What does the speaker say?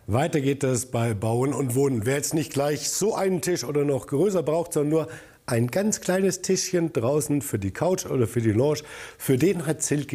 Weiter geht es bei Bauen und Wohnen. Wer jetzt nicht gleich so einen Tisch oder noch größer braucht, sondern nur ein ganz kleines Tischchen draußen für die Couch oder für die Lounge, für den hat Silke